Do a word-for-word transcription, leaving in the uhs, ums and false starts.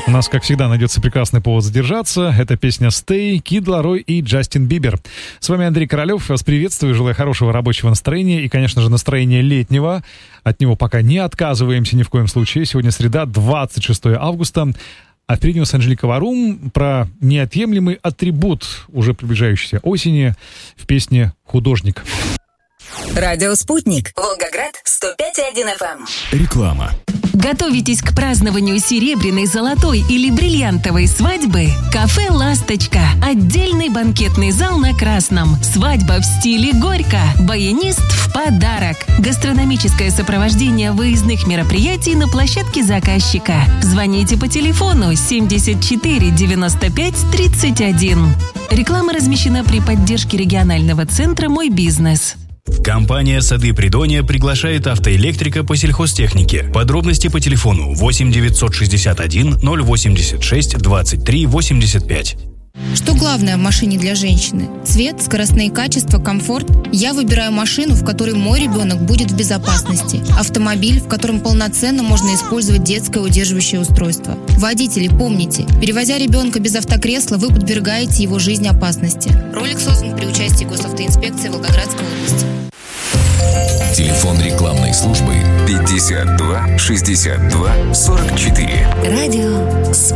У нас, как всегда, найдется прекрасный повод задержаться. Это песня «Stay», Кид Ларой и Джастин Бибер. С вами Андрей Королев. Вас приветствую, желаю хорошего рабочего настроения и, конечно же, настроения летнего. От него пока не отказываемся ни в коем случае. Сегодня среда, двадцать шестого августа. А впереди у нас Анжелика Варум про неотъемлемый атрибут уже приближающейся осени в песне «Художник». Радио «Спутник». Волгоград, сто пять и один эф эм. Реклама. Готовитесь к празднованию серебряной, золотой или бриллиантовой свадьбы? Кафе «Ласточка». Отдельный банкетный зал на Красном. Свадьба в стиле Горько. Баянист в подарок. Гастрономическое сопровождение выездных мероприятий на площадке заказчика. Звоните по телефону семьдесят четыре девяносто пять тридцать один. Реклама размещена при поддержке регионального центра «Мой бизнес». Компания «Сады Придонья» приглашает автоэлектрика по сельхозтехнике. Подробности по телефону восемь девятьсот шестьдесят один ноль восемьдесят шесть двадцать три восемьдесят пять. Что главное в машине для женщины? Цвет, скоростные качества, комфорт? Я выбираю машину, в которой мой ребенок будет в безопасности. Автомобиль, в котором полноценно можно использовать детское удерживающее устройство. Водители, помните, перевозя ребенка без автокресла, вы подвергаете его жизни опасности. Ролик создан при участии госавтоинспекции Волгоградской области. Телефон рекламной службы пятьдесят два шестьдесят два сорок четыре. Радио «Спутник».